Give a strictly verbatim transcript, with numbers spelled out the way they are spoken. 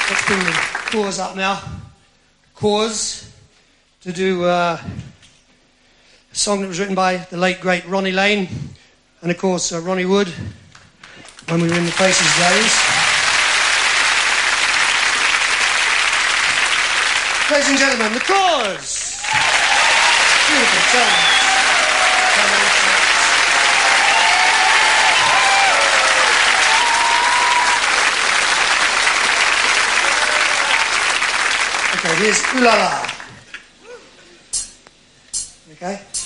Let's bring the Corrs up now. Corrs to do uh, a song that was written by the late, great Ronnie Lane, and of course uh, Ronnie Wood, when we were in the Faces days. Ladies and gentlemen, the Corrs! Beautiful tone. Okay, here's Ooh La La. Okay?